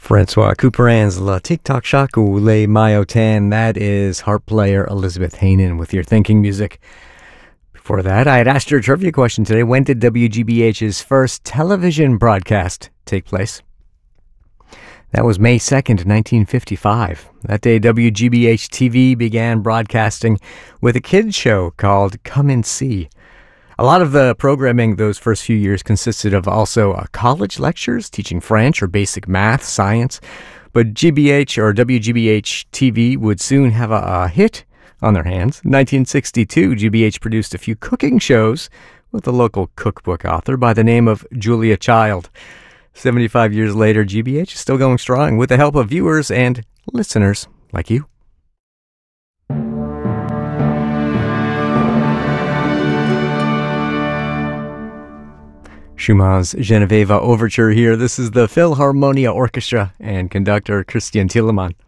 Francois Couperin's La Tic Tac Shack ou Les Maillotin. That is harp player Elizabeth Hanen with your thinking music. Before that, I had asked her a trivia question today. When did WGBH's first television broadcast take place? That was May 2nd, 1955. That day, WGBH TV began broadcasting with a kids show called Come and See. A lot of the programming those first few years consisted of also college lectures teaching French or basic math, science. But GBH or WGBH TV would soon have a hit on their hands. In 1962, GBH produced a few cooking shows with a local cookbook author by the name of Julia Child. 75 years later, GBH is still going strong with the help of viewers and listeners like you. Schumann's Genoveva Overture here. This is the Philharmonia Orchestra and conductor Christian Thielemann.